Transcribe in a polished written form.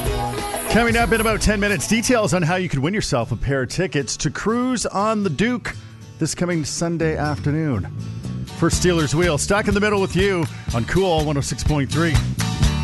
Coming up in about 10 minutes, details on how you could win yourself a pair of tickets to cruise on the Duke this coming Sunday afternoon. First Steelers Wheel, stuck in the middle with you on Cool 106.3.